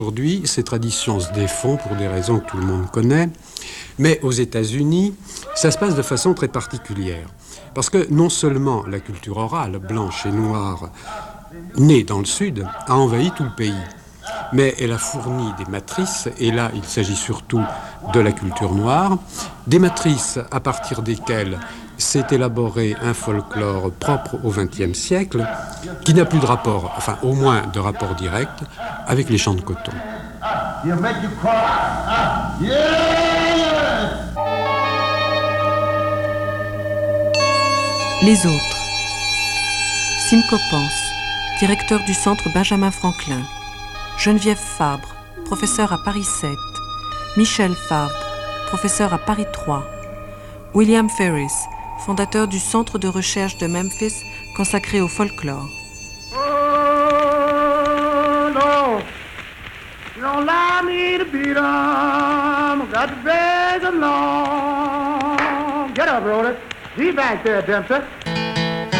Aujourd'hui, ces traditions se défont pour des raisons que tout le monde connaît, mais aux États-Unis, ça se passe de façon très particulière. Parce que non seulement la culture orale, blanche et noire, née dans le Sud, a envahi tout le pays, mais elle a fourni des matrices, et là il s'agit surtout de la culture noire, des matrices à partir desquelles s'est élaboré un folklore propre au XXe siècle, qui n'a plus de rapport, enfin au moins de rapport direct, avec les champs de coton. Les autres. Simco Pense, directeur du centre Benjamin Franklin. Geneviève Fabre, professeure à Paris 7. Michel Fabre, professeur à Paris 3. William Ferris, fondateur du centre de recherche de Memphis consacré au folklore. Oh no, you don't allow me to beat 'em. Got to beg along. Get up, Roller. Be back there, Dempsey.